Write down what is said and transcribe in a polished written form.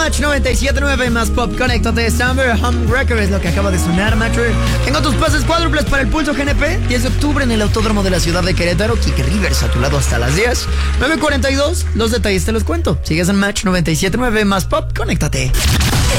Match 97.9 más pop. Conéctate. Summer Humbucker es lo que acaba de sonar, Matcher. Tengo tus pases cuádruples para el Pulso GNP. 10 de octubre en el Autódromo de la ciudad de Querétaro. Kike Rivers a tu lado hasta las 10. 9:42. Los detalles te los cuento. Sigues en Match 97.9 más pop. Conéctate.